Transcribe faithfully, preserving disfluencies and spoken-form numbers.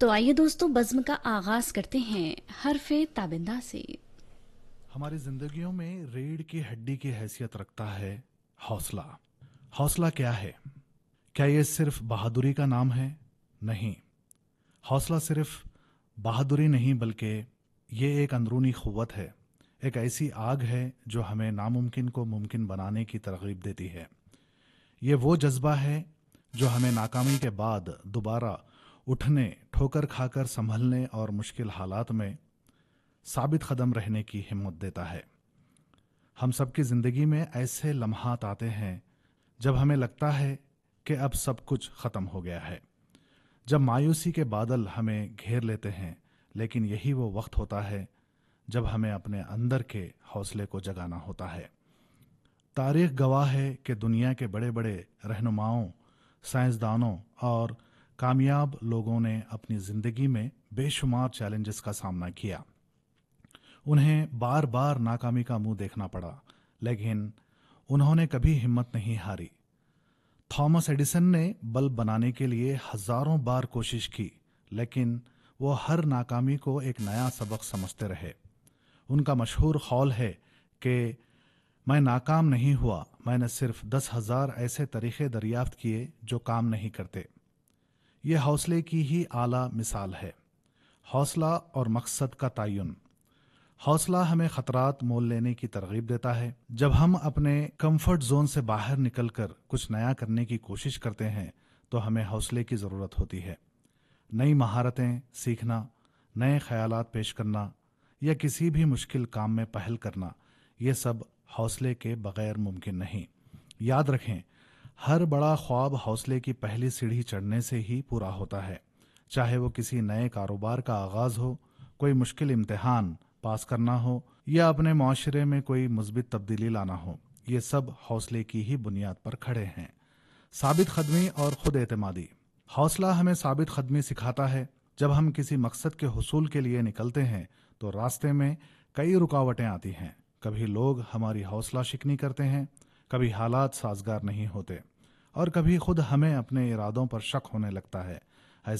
تو آئیے دوستو بزم کا آغاز کرتے ہیں حرف تابندہ سے۔ ہماری زندگیوں میں ریڑھ کی ہڈی کی حیثیت رکھتا ہے حوصلہ۔ حوصلہ کیا ہے؟ کیا یہ صرف بہادری کا نام ہے؟ نہیں، حوصلہ صرف بہادری نہیں بلکہ یہ ایک اندرونی قوت ہے، ایک ایسی آگ ہے جو ہمیں ناممکن کو ممکن بنانے کی ترغیب دیتی ہے۔ یہ وہ جذبہ ہے جو ہمیں ناکامی کے بعد دوبارہ اٹھنے، ٹھوکر کھا کر سنبھلنے اور مشکل حالات میں ثابت قدم رہنے کی ہمت دیتا ہے۔ ہم سب کی زندگی میں ایسے لمحات آتے ہیں جب ہمیں لگتا ہے کہ اب سب کچھ ختم ہو گیا ہے، جب مایوسی کے بادل ہمیں گھیر لیتے ہیں، لیکن یہی وہ وقت ہوتا ہے جب ہمیں اپنے اندر کے حوصلے کو جگانا ہوتا ہے۔ تاریخ گواہ ہے کہ دنیا کے بڑے بڑے رہنماؤں، سائنسدانوں اور کامیاب لوگوں نے اپنی زندگی میں بے شمار چیلنجز کا سامنا کیا۔ انہیں بار بار ناکامی کا منہ دیکھنا پڑا، لیکن انہوں نے کبھی ہمت نہیں ہاری۔ تھامس ایڈیسن نے بلب بنانے کے لیے ہزاروں بار کوشش کی، لیکن وہ ہر ناکامی کو ایک نیا سبق سمجھتے رہے۔ ان کا مشہور قول ہے کہ میں ناکام نہیں ہوا، میں نے صرف دس ہزار ایسے طریقے دریافت کیے جو کام نہیں کرتے۔ یہ حوصلے کی ہی اعلیٰ مثال ہے۔ حوصلہ اور مقصد کا تعین۔ حوصلہ ہمیں خطرات مول لینے کی ترغیب دیتا ہے۔ جب ہم اپنے کمفرٹ زون سے باہر نکل کر کچھ نیا کرنے کی کوشش کرتے ہیں تو ہمیں حوصلے کی ضرورت ہوتی ہے۔ نئی مہارتیں سیکھنا، نئے خیالات پیش کرنا یا کسی بھی مشکل کام میں پہل کرنا، یہ سب حوصلے کے بغیر ممکن نہیں۔ یاد رکھیں، ہر بڑا خواب حوصلے کی پہلی سیڑھی چڑھنے سے ہی پورا ہوتا ہے، چاہے وہ کسی نئے کاروبار کا آغاز ہو، کوئی مشکل امتحان پاس کرنا ہو یا اپنے معاشرے میں کوئی مثبت تبدیلی لانا ہو۔ یہ سب حوصلے کی ہی بنیاد پر کھڑے ہیں۔ ثابت قدمی اور خود اعتمادی۔ حوصلہ ہمیں ثابت قدمی سکھاتا ہے۔ جب ہم کسی مقصد کے حصول کے لیے نکلتے ہیں تو راستے میں کئی رکاوٹیں آتی ہیں۔ کبھی لوگ ہماری حوصلہ شکنی کرتے ہیں، کبھی حالات سازگار نہیں ہوتے، اور کبھی خود ہمیں اپنے ارادوں پر شک ہونے لگتا ہے۔